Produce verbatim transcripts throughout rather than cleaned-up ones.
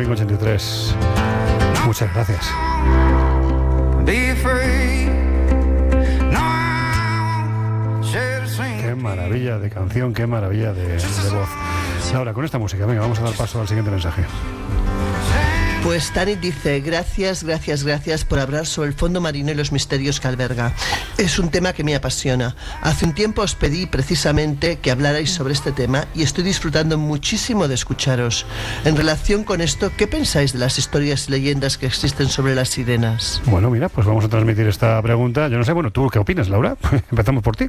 Blink ochenta y tres. Muchas gracias. Qué maravilla de canción, qué maravilla de, de voz. Ahora, con esta música, venga, vamos a dar paso al siguiente mensaje. Pues Tanit dice, gracias, gracias, gracias por hablar sobre el fondo marino y los misterios que alberga. Es un tema que me apasiona. Hace un tiempo os pedí precisamente que hablarais sobre este tema y estoy disfrutando muchísimo de escucharos. En relación con esto, ¿qué pensáis de las historias y leyendas que existen sobre las sirenas? Bueno, mira, pues vamos a transmitir esta pregunta. Yo no sé, bueno, ¿tú qué opinas, Laura? Empezamos por ti.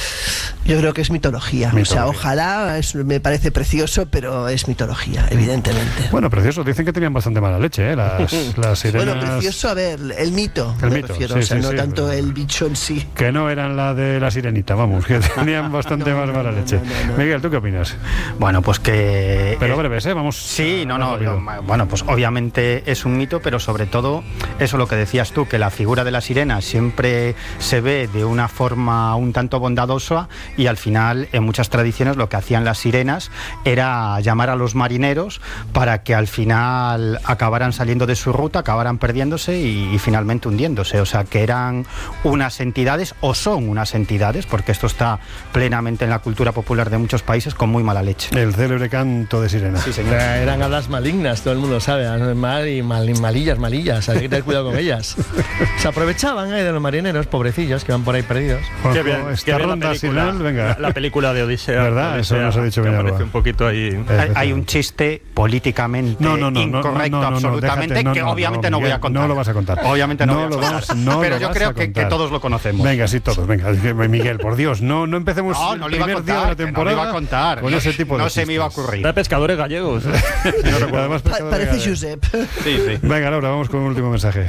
Yo creo que es mitología. mitología. O sea, ojalá, es, me parece precioso, pero es mitología, evidentemente. Bueno, precioso. Dicen que tenían bastante mala leche, ¿eh? Las, las sirenas... Bueno, precioso, a ver, el mito, el me mito, refiero, sí, o sea, sí, no sí, tanto pero... el bicho en sí. Que no eran la de la sirenita, vamos, que tenían bastante no, más mala no, leche. No, no, no. Miguel, ¿tú qué opinas? Bueno, pues que... Pero breves, ¿eh? Vamos... Sí, no, no, yo, bueno, pues obviamente es un mito, pero sobre todo, eso lo que decías tú, que la figura de la sirena siempre se ve de una forma un tanto bondadosa y al final, en muchas tradiciones, lo que hacían las sirenas era llamar a los marineros para que al final acabaran saliendo de su ruta, acabaran perdiéndose y, y finalmente hundiéndose. O sea, que eran unas entidades, o son unas entidades, porque esto está plenamente en la cultura popular de muchos países, con muy mala leche. El célebre canto de sirena. Sí, señor. Eran hadas malignas, todo el mundo sabe, mal y mal, malillas, malillas, hay que tener cuidado con ellas. Se aprovechaban eh, de los marineros, pobrecillos, que van por ahí perdidos. Qué bien, esta qué bien ronda la película, final, venga. La, la película de Odisea. ¿Verdad? Odisea, eso nos ha dicho que bien. Aparece un poquito ahí. Hay, hay un chiste políticamente no, no, no, incorrecto, no, no, no, absolutamente, déjate, no, que no, obviamente no, no voy a contar. No lo vas a contar. Obviamente no, no voy a lo contar. Vas, no pero lo yo vas creo que, que todos lo conocemos. Venga, sí, todos. Venga, Miguel, por Dios, no, no empecemos no, no el le iba primer a contar, día de la temporada no le iba a contar. con no, ese tipo de No se chistes. me iba a ocurrir. De pescadores gallegos. no recuerdo. Pa parece Josep. Sí, sí. Venga, Laura, vamos con un último mensaje.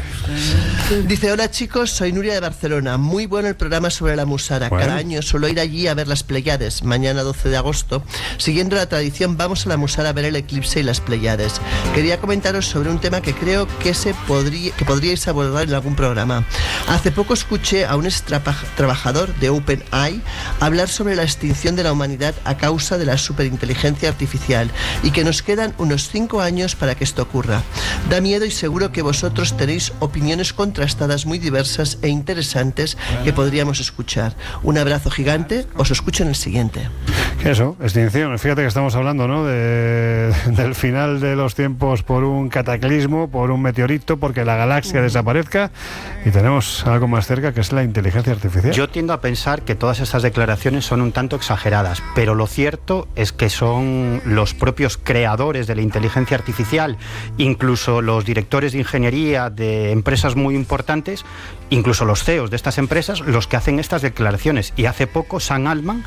Dice, hola chicos, soy Nuria de Barcelona. Muy bueno el programa sobre la Musara. Bueno. Cada año suelo ir allí a ver las Pleiades. Mañana doce de agosto. Siguiendo la tradición, vamos a la Musara a ver el eclipse y las Pleiades. Quería comentaros sobre un tema que creo que, se podría, que podríais abordar en algún programa. Hace poco escuché a un ex trabajador de OpenAI hablar sobre la extinción de la humanidad a causa de la superinteligencia artificial y que nos quedan unos cinco años para que esto ocurra. Da miedo y seguro que vosotros tenéis opiniones contrastadas muy diversas e interesantes que podríamos escuchar. Un abrazo gigante, os escucho en el siguiente. Eso, extinción. Fíjate que estamos hablando, ¿no?, de, del final de los tiempos por un cataclismo, por un meteorito, porque la galaxia desaparezca, y tenemos algo más cerca que es la inteligencia artificial. Yo tiendo a pensar que todas estas declaraciones son un tanto exageradas, pero lo cierto es que son los propios creadores de la inteligencia artificial, incluso los directores de ingeniería de empresas muy importantes, incluso los C E Os de estas empresas, los que hacen estas declaraciones. Y hace poco Sam Altman,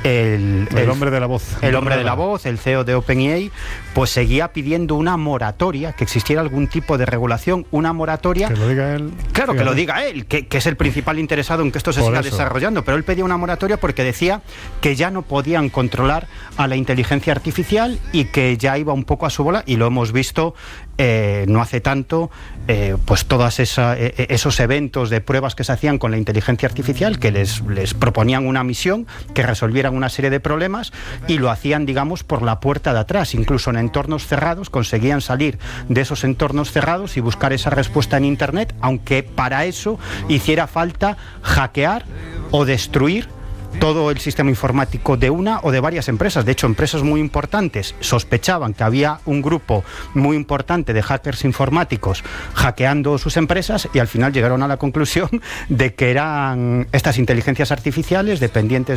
el, el, el hombre de la voz, el hombre de la voz, el C E O de OpenAI, pues seguía pidiendo una moratoria, que existiera algún tipo de regulación, una moratoria. Que lo diga él. Claro, fíjate. Que lo diga él, que, que es el principal interesado en que esto se Por siga eso. desarrollando, pero él pedía una moratoria porque decía que ya no podían controlar a la inteligencia artificial y que ya iba un poco a su bola, y lo hemos visto eh, no hace tanto, eh, pues todos esa, eh, esos eventos de pruebas que se hacían con la inteligencia artificial, que les, les proponían una misión, que resolvieran una serie de problemas, y lo hacían, digamos, por la puerta de atrás, incluso en entornos cerrados, conseguían salir de esos entornos cerrados y buscar esa respuesta en Internet, aunque para eso hiciera falta hackear o destruir todo el sistema informático de una o de varias empresas. De hecho, empresas muy importantes sospechaban que había un grupo muy importante de hackers informáticos hackeando sus empresas, y al final llegaron a la conclusión de que eran estas inteligencias artificiales dependientes